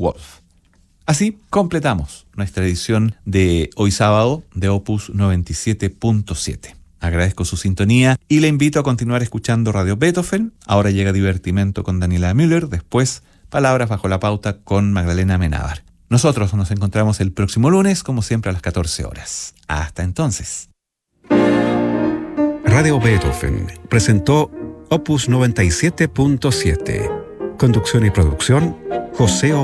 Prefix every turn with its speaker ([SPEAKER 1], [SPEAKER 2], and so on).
[SPEAKER 1] Wolf. Así completamos nuestra edición de hoy sábado de Opus 97.7. Agradezco su sintonía y le invito a continuar escuchando Radio Beethoven. Ahora llega Divertimento con Daniela Müller, después Palabras bajo la pauta con Magdalena Amenábar. Nosotros nos encontramos el próximo lunes, como siempre a las 14 horas. Hasta entonces.
[SPEAKER 2] Radio Beethoven presentó Opus 97.7. Conducción y producción, José